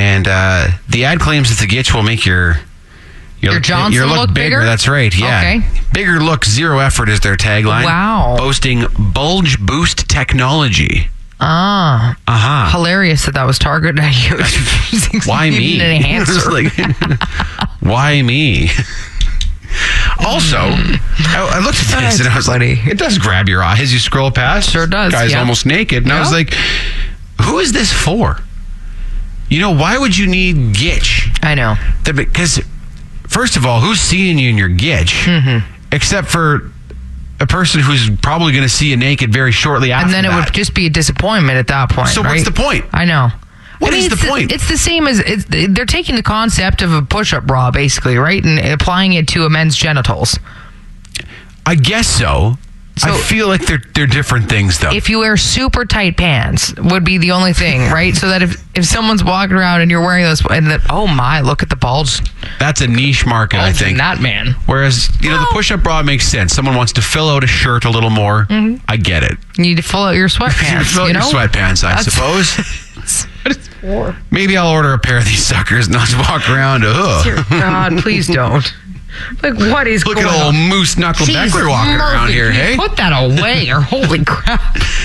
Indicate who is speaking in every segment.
Speaker 1: And the ad claims that the Gitch will make your
Speaker 2: Johnson look bigger?
Speaker 1: That's right, yeah.
Speaker 2: Okay.
Speaker 1: Bigger look, zero effort is their tagline.
Speaker 2: Wow.
Speaker 1: Boasting bulge boost technology.
Speaker 2: Hilarious that was targeted at you.
Speaker 1: Why me?
Speaker 2: An enhancer.
Speaker 1: Why me? Also, I looked at this and I was like, it does grab your eye as you scroll past.
Speaker 2: Sure does.
Speaker 1: Guy's almost naked. And I was like, who is this for? Why would you need Gitch?
Speaker 2: I know.
Speaker 1: Because, first of all, who's seeing you in your Gitch? Mm-hmm. Except for a person who's probably going to see you naked very shortly after that.
Speaker 2: And then it would just be a disappointment at that point.
Speaker 1: So
Speaker 2: right?
Speaker 1: What's the point?
Speaker 2: I know.
Speaker 1: What is the point?
Speaker 2: It's the same as they're taking the concept of a push-up bra, basically, right, and applying it to a men's genitals.
Speaker 1: I guess so. I feel like they're different things, though.
Speaker 2: If you wear super tight pants, would be the only thing, right? So that if someone's walking around and you're wearing those, and that, oh my, look at the bulge.
Speaker 1: That's a niche market, I think.
Speaker 2: That man.
Speaker 1: Whereas, the push-up bra makes sense. Someone wants to fill out a shirt a little more. Mm-hmm. I get it.
Speaker 2: You need to fill out your sweatpants.
Speaker 1: Fill out your sweatpants, I suppose.
Speaker 2: That's what it's for.
Speaker 1: Maybe I'll order a pair of these suckers and I'll just walk around.
Speaker 2: Dear God, please don't. Like, what is
Speaker 1: Look
Speaker 2: going on?
Speaker 1: at old Moose Knuckle Beckler walking around here, hey?
Speaker 2: Put that away, or holy crap.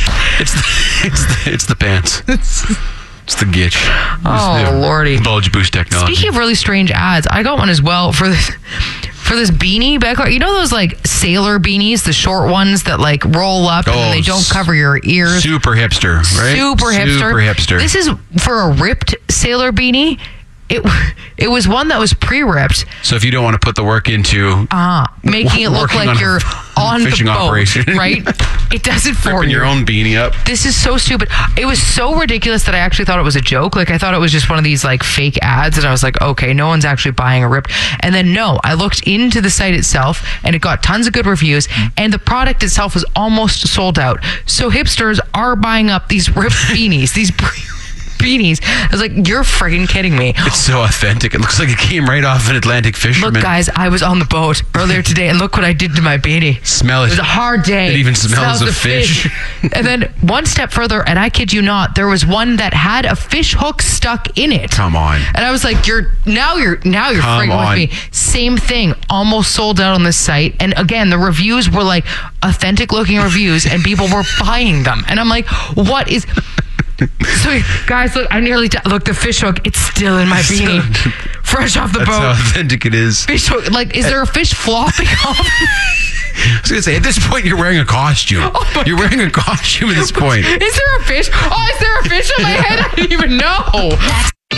Speaker 1: It's the pants. It's the Gitch.
Speaker 2: Oh, Lordy.
Speaker 1: Bulge boost technology.
Speaker 2: Speaking of really strange ads, I got one as well for this beanie, Beckler. You know those like sailor beanies, the short ones that like roll up and they don't cover your ears?
Speaker 1: Super hipster, right?
Speaker 2: Super hipster. This is for a ripped sailor beanie. It was one that was pre-ripped.
Speaker 1: So if you don't want to put the work into
Speaker 2: making it look like you're on
Speaker 1: fishing
Speaker 2: the boat,
Speaker 1: operation,
Speaker 2: right? It does it for
Speaker 1: ripping
Speaker 2: you.
Speaker 1: your own beanie up.
Speaker 2: This is so stupid. It was so ridiculous that I actually thought it was a joke. Like, I thought it was just one of these like fake ads, and I was like, okay, no one's actually buying a ripped. And then no, I looked into the site itself, and it got tons of good reviews, and the product itself was almost sold out. So hipsters are buying up these ripped beanies, these beanies. I was like, you're friggin' kidding me.
Speaker 1: It's so authentic. It looks like it came right off an Atlantic fisherman.
Speaker 2: Look, guys, I was on the boat earlier today, and look what I did to my beanie.
Speaker 1: Smell it.
Speaker 2: It was a hard day.
Speaker 1: It even smells of fish.
Speaker 2: And then one step further, and I kid you not, there was one that had a fish hook stuck in it.
Speaker 1: Come on.
Speaker 2: And I was like, you're friggin' with me. Same thing, almost sold out on this site. And again, the reviews were like authentic looking reviews, and people were buying them. And I'm like, what is... So guys, look, I nearly look, the fish hook, it's still in my beanie, fresh off the boat.
Speaker 1: That's how authentic it is.
Speaker 2: Fish hook, like, is there a fish flopping off?
Speaker 1: I was gonna say, at this point, you're wearing a costume. You're wearing a costume at this point.
Speaker 2: Is there a fish? Oh, is there a fish on my head? I didn't even know.